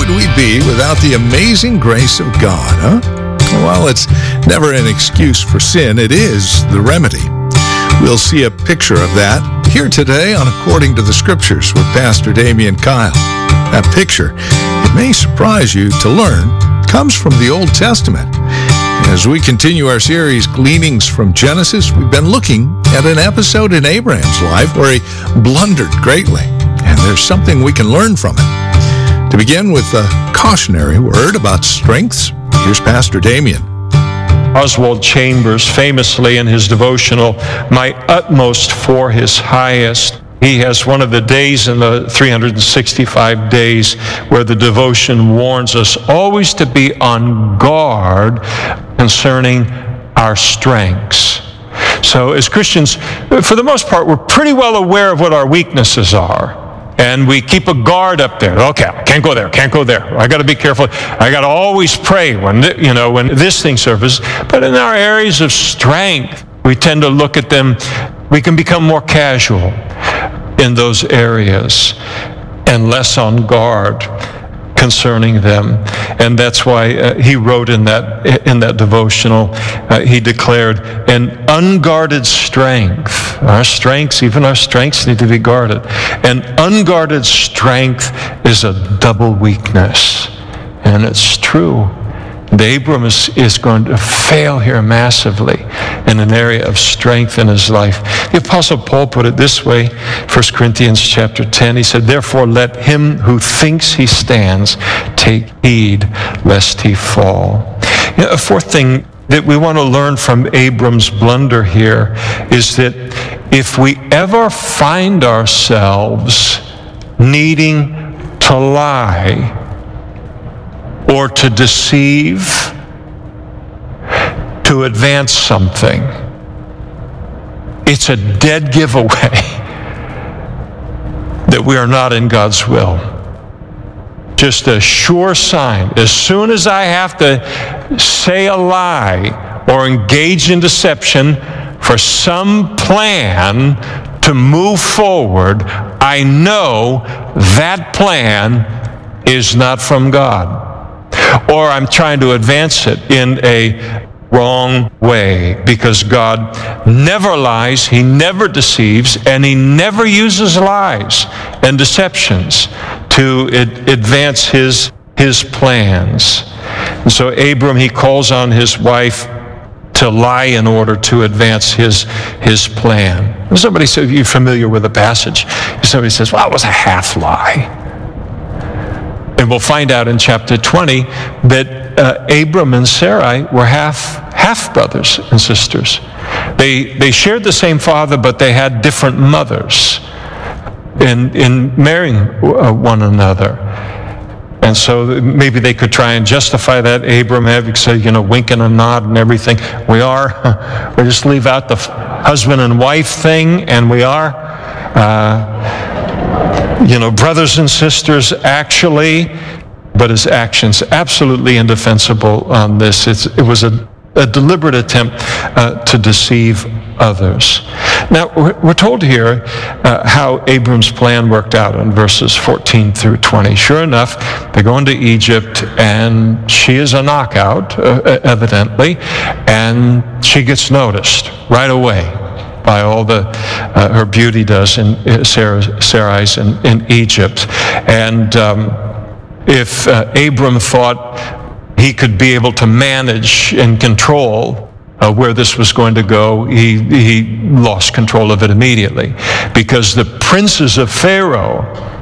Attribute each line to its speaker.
Speaker 1: would we be without the amazing grace of God, huh? Well, it's never an excuse for sin. It is the remedy. We'll see a picture of that here today on According to the Scriptures with Pastor Damian Kyle. That picture, it may surprise you to learn, comes from the Old Testament. As we continue our series, Gleanings from Genesis, we've been looking at an episode in Abraham's life where he blundered greatly, and there's something we can learn from it. To begin with a cautionary word about strengths, here's Pastor Damian.
Speaker 2: Oswald Chambers, famously in his devotional, My Utmost for His Highest, he has one of the days in the 365 days where the devotion warns us always to be on guard concerning our strengths. So as Christians, for the most part, we're pretty well aware of what our weaknesses are. And we keep a guard up there. Okay, can't go there, can't go there. I got to be careful. I got to always pray when this thing surfaces. But in our areas of strength, we tend to look at them. We can become more casual in those areas and less on guard concerning them. And that's why he wrote in that devotional, he declared, an unguarded strength. Our strengths, even our strengths, need to be guarded. An unguarded strength is a double weakness. And it's true. Abram is going to fail here massively in an area of strength in his life. The Apostle Paul put it this way, 1 Corinthians chapter 10. He said, therefore let him who thinks he stands take heed lest he fall. A fourth thing that we want to learn from Abram's blunder here is that if we ever find ourselves needing to lie or to deceive, to advance something, it's a dead giveaway that we are not in God's will. Just a sure sign. As soon as I have to say a lie or engage in deception for some plan to move forward, I know that plan is not from God. Or I'm trying to advance it in a wrong way, because God never lies, He never deceives, and He never uses lies and deceptions to advance His plans. And so Abram, he calls on his wife to lie in order to advance his plan. And somebody said, you're familiar with the passage. Somebody says, well, it was a half lie. And we'll find out in chapter 20 that Abram and Sarai were half brothers and sisters. They shared the same father, but they had different mothers in marrying one another. And so maybe they could try and justify that. Abram having said, wink and a nod and everything. We just leave out the husband and wife thing, and we are brothers and sisters actually, but his actions absolutely indefensible on this. It was a deliberate attempt to deceive others. Now, we're told here how Abram's plan worked out in verses 14 through 20. Sure enough, they go into Egypt, and she is a knockout, evidently, and she gets noticed right away by all her beauty does in Sarai's in Egypt. And if Abram thought he could be able to manage and control where this was going to go, he lost control of it immediately, because the princes of Pharaoh